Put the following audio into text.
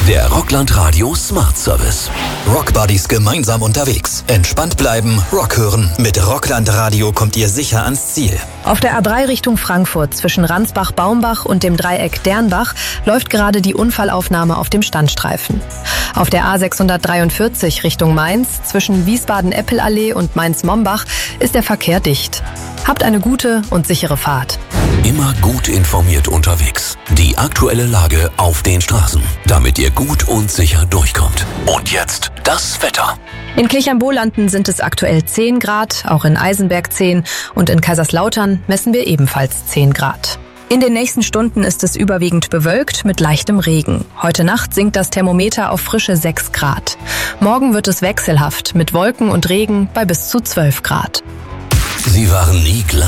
Der Rockland Radio Smart Service. Rockbuddies gemeinsam unterwegs. Entspannt bleiben, Rock hören. Mit Rockland Radio kommt ihr sicher ans Ziel. Auf der A3 Richtung Frankfurt zwischen Ransbach-Baumbach und dem Dreieck Dernbach läuft gerade die Unfallaufnahme auf dem Standstreifen. Auf der A643 Richtung Mainz zwischen Wiesbaden-Eppelallee und Mainz-Mombach ist der Verkehr dicht. Habt eine gute und sichere Fahrt. Immer gut informiert unterwegs. Die aktuelle Lage auf den Straßen, damit ihr gut und sicher durchkommt. Und jetzt das Wetter. In Kirchheim-Bohlanden sind es aktuell 10 Grad, auch in Eisenberg 10 und in Kaiserslautern messen wir ebenfalls 10 Grad. In den nächsten Stunden ist es überwiegend bewölkt mit leichtem Regen. Heute Nacht sinkt das Thermometer auf frische 6 Grad. Morgen wird es wechselhaft mit Wolken und Regen bei bis zu 12 Grad. Sie waren nie gleich.